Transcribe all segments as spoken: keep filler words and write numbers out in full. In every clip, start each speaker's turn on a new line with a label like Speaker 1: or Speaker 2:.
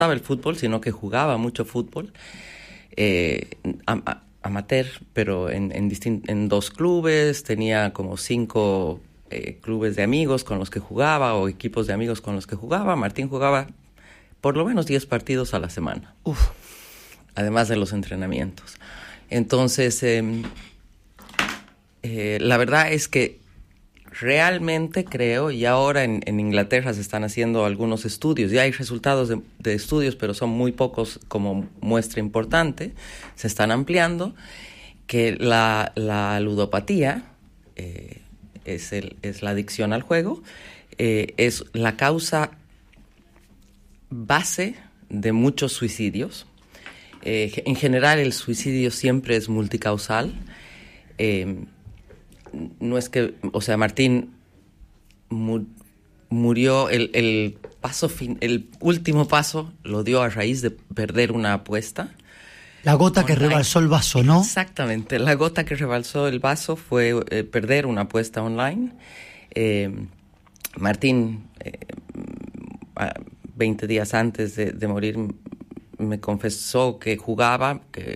Speaker 1: el fútbol, sino que jugaba mucho fútbol, eh, am, a, amateur, pero en, en, distin- en dos clubes, tenía como cinco eh, clubes de amigos con los que jugaba o equipos de amigos con los que jugaba. Martín jugaba por lo menos diez partidos a la semana,
Speaker 2: Uf.
Speaker 1: además de los entrenamientos. Entonces, eh, eh, la verdad es que realmente creo, y ahora en, en Inglaterra se están haciendo algunos estudios, ya hay resultados de, de estudios, pero son muy pocos como muestra importante, se están ampliando, que la, la ludopatía, eh, es, el, es la adicción al juego, eh, es la causa base de muchos suicidios. Eh, en general el suicidio siempre es multicausal. Eh, no es que, o sea, Martín mu- murió, el, el paso fin, el último paso lo dio a raíz de perder una apuesta.
Speaker 2: La gota online. Que rebalsó el vaso, ¿no?
Speaker 1: Exactamente, la gota que rebalsó el vaso fue eh, perder una apuesta online. Eh, Martín, eh, veinte días antes de, de morir, me confesó que jugaba que,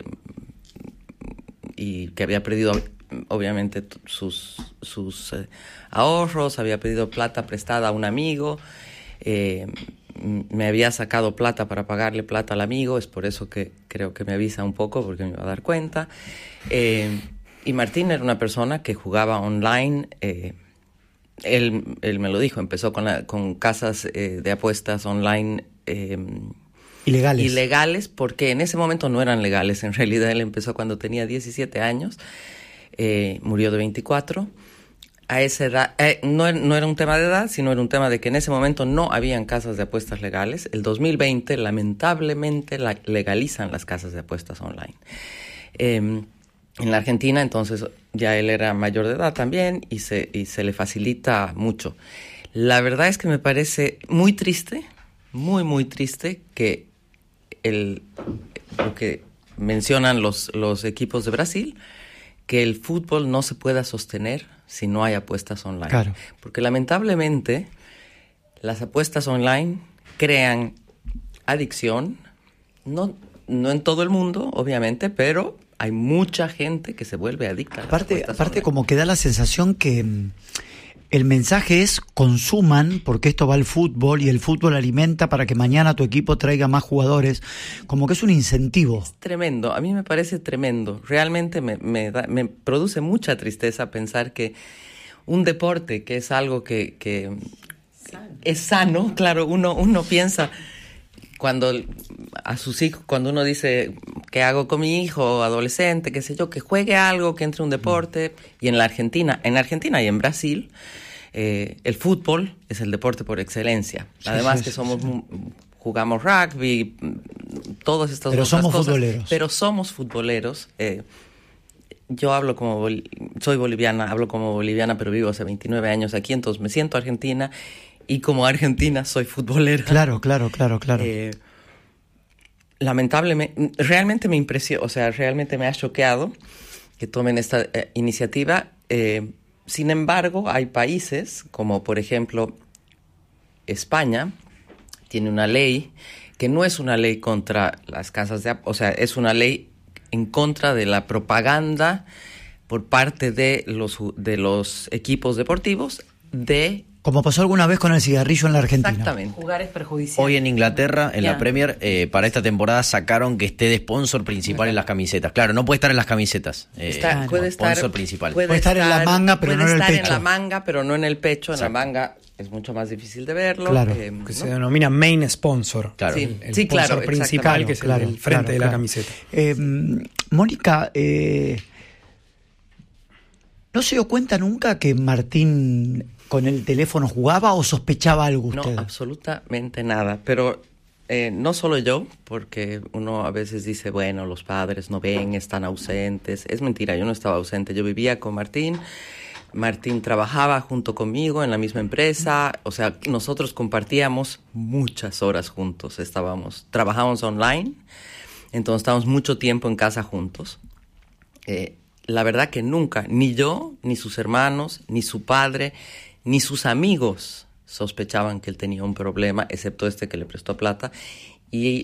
Speaker 1: y que había perdido obviamente sus, sus eh, ahorros, había pedido plata prestada a un amigo, eh, me había sacado plata para pagarle plata al amigo, es por eso que creo que me avisa un poco porque me va a dar cuenta. Eh, y Martín era una persona que jugaba online, eh, él, él me lo dijo, empezó con, la, con casas eh, de apuestas online eh,
Speaker 2: ilegales.
Speaker 1: ilegales, porque en ese momento no eran legales, en realidad él empezó cuando tenía diecisiete años, eh, murió de veinticuatro. A esa edad, eh, no, no era un tema de edad, sino era un tema de que en ese momento no habían casas de apuestas legales. El dos mil veinte, lamentablemente, la, legalizan las casas de apuestas online. Eh, en la Argentina, entonces, ya él era mayor de edad también y se, y se le facilita mucho. La verdad es que me parece muy triste, muy, muy triste que el, lo que mencionan los, los equipos de Brasil, que el fútbol no se pueda sostener si no hay apuestas online.
Speaker 2: Claro.
Speaker 1: Porque lamentablemente las apuestas online crean adicción, no, no en todo el mundo, obviamente, pero hay mucha gente que se vuelve adicta a las
Speaker 2: aparte,
Speaker 1: apuestas
Speaker 2: aparte
Speaker 1: online.
Speaker 2: Como que da la sensación que el mensaje es consuman, porque esto va al fútbol y el fútbol alimenta para que mañana tu equipo traiga más jugadores, como que es un incentivo.
Speaker 1: Es tremendo, a mí me parece tremendo, realmente me, me, da, me produce mucha tristeza pensar que un deporte que es algo que, que sano. es sano, claro, uno, uno piensa cuando a sus hijos, cuando uno dice qué hago con mi hijo adolescente, qué sé yo, que juegue algo, que entre un deporte, mm. y en la Argentina, en Argentina y en Brasil, eh, el fútbol es el deporte por excelencia. Sí, Además sí, que somos sí, sí. jugamos rugby, todas estas
Speaker 2: pero
Speaker 1: otras
Speaker 2: somos
Speaker 1: cosas,
Speaker 2: futboleros.
Speaker 1: Pero somos futboleros. Eh, yo hablo como bol- soy boliviana, hablo como boliviana, pero vivo hace veintinueve años aquí, entonces me siento argentina. Y como argentina soy futbolera.
Speaker 2: Claro, claro, claro, claro.
Speaker 1: Eh, lamentablemente, realmente me impresionó, o sea, realmente me ha choqueado que tomen esta eh, iniciativa. Eh, sin embargo, hay países, como por ejemplo España, tiene una ley que no es una ley contra las casas de... O sea, es una ley en contra de la propaganda por parte de los, de los equipos deportivos de...
Speaker 2: Como pasó alguna vez con el cigarrillo en la Argentina.
Speaker 1: Exactamente.
Speaker 3: Jugar es perjudicial.
Speaker 4: Hoy en Inglaterra, en
Speaker 3: yeah.
Speaker 4: la Premier, eh, para esta temporada sacaron que esté de sponsor principal en las camisetas. Claro, no puede estar en las camisetas. Eh,
Speaker 1: Está, puede
Speaker 4: sponsor
Speaker 1: estar,
Speaker 4: principal.
Speaker 2: Puede, puede estar en la manga, pero no en el pecho.
Speaker 1: Puede estar en la manga, pero no en el pecho. En
Speaker 4: Exacto.
Speaker 1: la manga es mucho más difícil de verlo.
Speaker 2: Claro.
Speaker 1: Eh,
Speaker 5: que
Speaker 1: ¿no?
Speaker 5: se denomina main sponsor.
Speaker 4: Claro.
Speaker 1: Sí,
Speaker 5: El, el
Speaker 1: sí,
Speaker 5: sponsor
Speaker 1: claro,
Speaker 5: principal, que es
Speaker 2: claro,
Speaker 5: el, el frente
Speaker 2: claro,
Speaker 5: de la
Speaker 2: claro.
Speaker 5: camiseta.
Speaker 2: Eh, Mónica, eh, ¿no se dio cuenta nunca que Martín con el teléfono jugaba o sospechaba algo usted?
Speaker 1: No, absolutamente nada. Pero eh, no solo yo, porque uno a veces dice, bueno, los padres no ven, están ausentes. Es mentira, yo no estaba ausente. Yo vivía con Martín. Martín trabajaba junto conmigo en la misma empresa. O sea, nosotros compartíamos muchas horas juntos. Estábamos, trabajábamos online, entonces estábamos mucho tiempo en casa juntos. Eh, la verdad que nunca, ni yo, ni sus hermanos, ni su padre, ni sus amigos sospechaban que él tenía un problema, excepto este que le prestó plata. y